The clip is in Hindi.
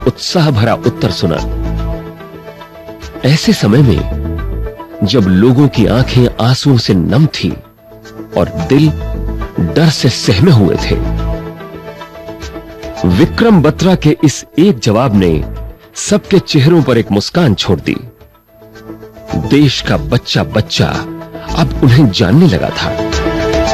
उत्साह भरा उत्तर सुना। ऐसे समय में जब लोगों की आंखें आंसुओं से नम थी और दिल डर से सहमे हुए थे, विक्रम बत्रा के इस एक जवाब ने सबके चेहरों पर एक मुस्कान छोड़ दी। देश का बच्चा बच्चा अब उन्हें जानने लगा था।